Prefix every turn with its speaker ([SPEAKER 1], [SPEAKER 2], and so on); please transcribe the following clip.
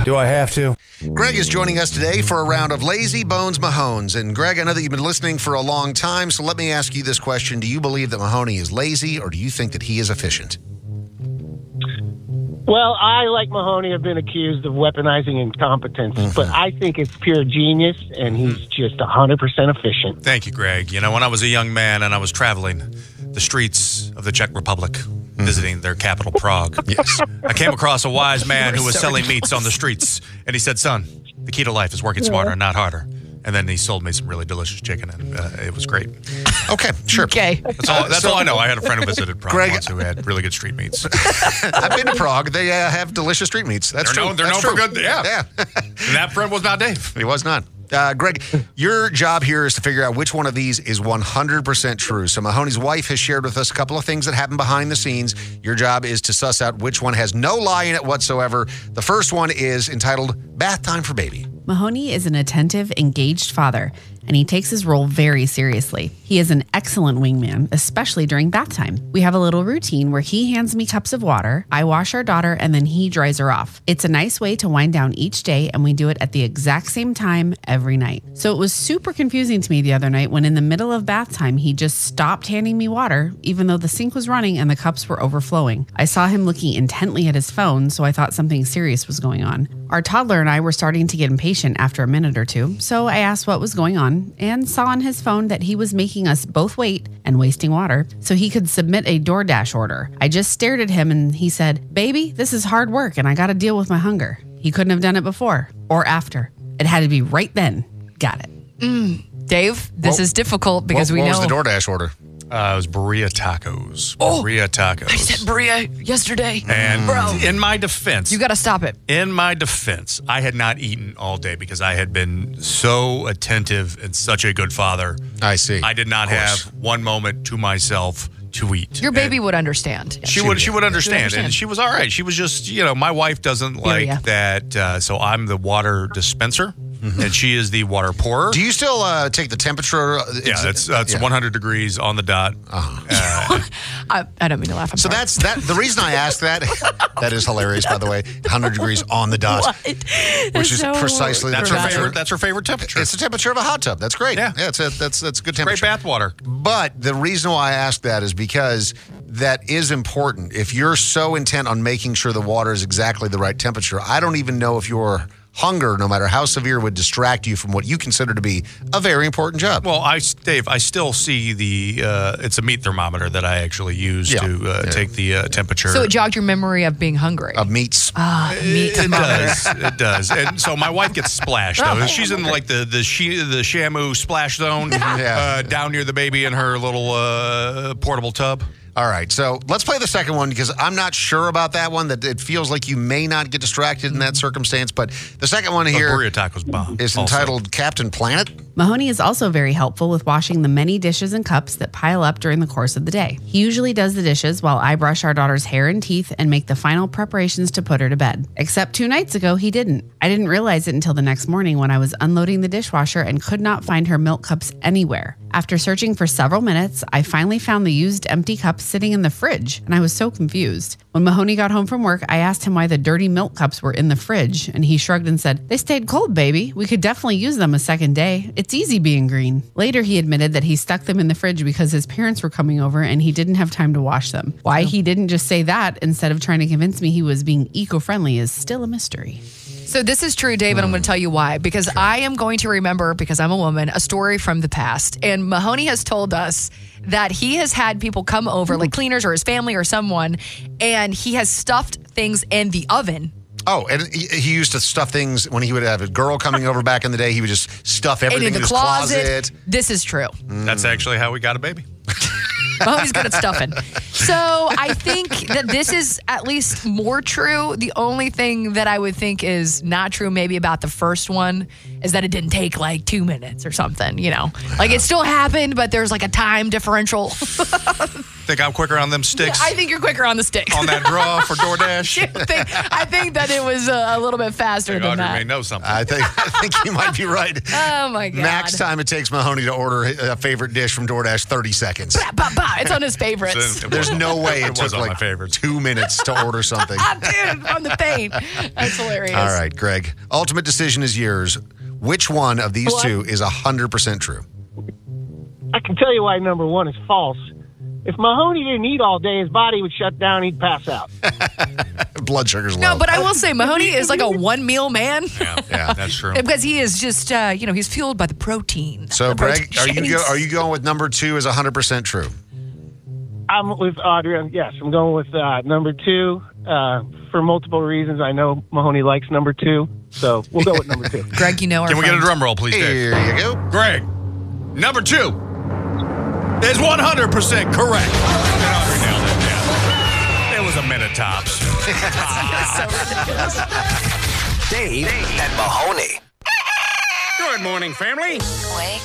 [SPEAKER 1] Do I have to?
[SPEAKER 2] Greg is joining us today for a round of Lazy Bones Mahones. And Greg, I know that you've been listening for a long time, so let me ask you this question. Do you believe that Mahoney is lazy, or do you think that he is efficient?
[SPEAKER 3] Well, I, like Mahoney, have been accused of weaponizing incompetence, but I think it's pure genius, and he's just 100% efficient.
[SPEAKER 4] Thank you, Greg. You know, when I was a young man and I was traveling the streets of the Czech Republic, visiting their capital, Prague, I came across a wise man who was selling meats on the streets, and he said, son, the key to life is working smarter, not harder. And then he sold me some really delicious chicken, and it was great.
[SPEAKER 2] Okay, sure.
[SPEAKER 5] Okay.
[SPEAKER 4] That's all I know. I had a friend who visited Prague once who had really good street meats.
[SPEAKER 2] I've been to Prague. They have delicious street meats. That's true.
[SPEAKER 4] They're known for good. Yeah. And that friend was not Dave.
[SPEAKER 2] He was not. Greg, your job here is to figure out which one of these is 100% true. So Mahoney's wife has shared with us a couple of things that happen behind the scenes. Your job is to suss out which one has no lie in it whatsoever. The first one is entitled Bath Time for Baby.
[SPEAKER 6] Mahoney is an attentive, engaged father, and he takes his role very seriously. He is an excellent wingman, especially during bath time. We have a little routine where he hands me cups of water, I wash our daughter, and then he dries her off. It's a nice way to wind down each day, and we do it at the exact same time every night. So it was super confusing to me the other night when in the middle of bath time, he just stopped handing me water, even though the sink was running and the cups were overflowing. I saw him looking intently at his phone, so I thought something serious was going on. Our toddler and I were starting to get impatient after a minute or two, so I asked what was going on and saw on his phone that he was making us both wait and wasting water so he could submit a DoorDash order. I just stared at him and he said, "Baby, this is hard work and I got to deal with my hunger." He couldn't have done it before or after. It had to be right then. Got it.
[SPEAKER 5] Dave, this is difficult because
[SPEAKER 2] what
[SPEAKER 5] we know.
[SPEAKER 2] What was the DoorDash order?
[SPEAKER 4] It was burrito tacos. Burrito tacos.
[SPEAKER 5] I said burrito yesterday.
[SPEAKER 4] And
[SPEAKER 5] Bro,
[SPEAKER 4] in my defense,
[SPEAKER 5] you got to stop it.
[SPEAKER 4] In my defense, I had not eaten all day because I had been so attentive and such a good father.
[SPEAKER 2] I see.
[SPEAKER 4] I did not have one moment to myself to eat.
[SPEAKER 5] Your baby would understand.
[SPEAKER 4] She would understand. And she was all right. She was just, my wife doesn't like that. So I'm the water dispenser. And she is the water pourer.
[SPEAKER 2] Do you still take the temperature?
[SPEAKER 4] Yeah, that's 100 degrees on the dot.
[SPEAKER 5] I don't mean to laugh.
[SPEAKER 2] So that's that. The reason I asked that is hilarious, by the way. 100 degrees on the dot, which is precisely
[SPEAKER 4] that's her favorite. That's her favorite temperature.
[SPEAKER 2] It's the temperature of a hot tub. That's great.
[SPEAKER 4] Yeah,
[SPEAKER 2] that's good temperature.
[SPEAKER 4] Great bath water.
[SPEAKER 2] But the reason why I asked that is because that is important. If you're so intent on making sure the water is exactly the right temperature, I don't even know if your hunger, no matter how severe, would distract you from what you consider to be a very important job.
[SPEAKER 4] Well, Dave, I still see it's a meat thermometer that I actually use to take the temperature.
[SPEAKER 5] So it jogged your memory of being hungry.
[SPEAKER 2] Of meats.
[SPEAKER 5] Meat thermometer.
[SPEAKER 4] It does. And so my wife gets splashed, though. She's in like the Shamu splash zone down near the baby in her little portable tub.
[SPEAKER 2] All right, so let's play the second one because I'm not sure about that one. That it feels like you may not get distracted in that circumstance. But the second one here
[SPEAKER 4] burrito tacos bomb
[SPEAKER 2] is entitled Captain Planet.
[SPEAKER 6] Mahoney is also very helpful with washing the many dishes and cups that pile up during the course of the day. He usually does the dishes while I brush our daughter's hair and teeth and make the final preparations to put her to bed. Except 2 nights ago, he didn't. I didn't realize it until the next morning when I was unloading the dishwasher and could not find her milk cups anywhere. After searching for several minutes, I finally found the used empty cups sitting in the fridge, and I was so confused. When Mahoney got home from work, I asked him why the dirty milk cups were in the fridge, and he shrugged and said, "They stayed cold, baby. We could definitely use them a second day. It's easy being green." Later, he admitted that he stuck them in the fridge because his parents were coming over and he didn't have time to wash them. Why he didn't just say that instead of trying to convince me he was being eco-friendly is still a mystery.
[SPEAKER 5] So this is true, Dave, and I'm going to tell you why. Because I am going to remember, because I'm a woman, a story from the past. And Mahoney has told us that he has had people come over, like cleaners or his family or someone, and he has stuffed things in the oven.
[SPEAKER 2] Oh, and he used to stuff things when he would have a girl coming over back in the day. He would just stuff everything in his closet.
[SPEAKER 5] This is true.
[SPEAKER 4] That's actually how we got a baby.
[SPEAKER 5] Mahoney's good at stuffing. So I think that this is at least more true. The only thing that I would think is not true maybe about the first one is that it didn't take like 2 minutes or something, Like it still happened, but there's like a time differential.
[SPEAKER 4] Think I'm quicker on them sticks?
[SPEAKER 5] I think you're quicker on the sticks.
[SPEAKER 4] On that draw for DoorDash?
[SPEAKER 5] I think that it was a little bit faster than
[SPEAKER 4] Audrey
[SPEAKER 5] that.
[SPEAKER 4] may know something.
[SPEAKER 2] I think you might be right.
[SPEAKER 5] Oh, my God.
[SPEAKER 2] Max time it takes Mahoney to order a favorite dish from DoorDash, 30 seconds.
[SPEAKER 5] It's on his favorites.
[SPEAKER 2] There's no way it
[SPEAKER 4] was
[SPEAKER 2] took
[SPEAKER 4] on my
[SPEAKER 2] like
[SPEAKER 4] favorites.
[SPEAKER 2] 2 minutes to order something.
[SPEAKER 5] Dude, from the paint. That's hilarious.
[SPEAKER 2] All right, Greg. Ultimate decision is yours. Which one of these two is 100% true?
[SPEAKER 3] I can tell you why number one is false. If Mahoney didn't eat all day, his body would shut down. He'd pass out.
[SPEAKER 2] Blood sugar's low.
[SPEAKER 5] No, but I will say Mahoney is like a one-meal man.
[SPEAKER 4] Yeah, that's true.
[SPEAKER 5] Because he is just, he's fueled by the protein.
[SPEAKER 2] So,
[SPEAKER 5] the
[SPEAKER 2] Greg,
[SPEAKER 5] protein shakes.
[SPEAKER 2] are you going with number 2 as 100% true?
[SPEAKER 3] I'm with Audrey. Yes, I'm going with number 2 for multiple reasons. I know Mahoney likes number 2, so we'll go with number 2.
[SPEAKER 5] Greg, you know our
[SPEAKER 4] Can we get a
[SPEAKER 5] friend.
[SPEAKER 4] drum roll, please, Dave?
[SPEAKER 2] Here you go.
[SPEAKER 4] Greg, number 2 is 100% correct. And Audrey nailed it. Yeah. It was a minute tops.
[SPEAKER 1] Dave and Mahoney.
[SPEAKER 7] Good morning, family.
[SPEAKER 8] Wake